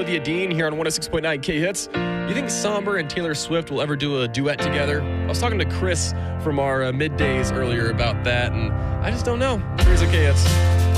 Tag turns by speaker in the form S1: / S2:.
S1: Olivia Dean here on 106.9 K-Hits. You think Somber and Taylor Swift will ever do a duet together? I was talking to Chris from our middays earlier about that, and I just don't know. Here's a K-Hits.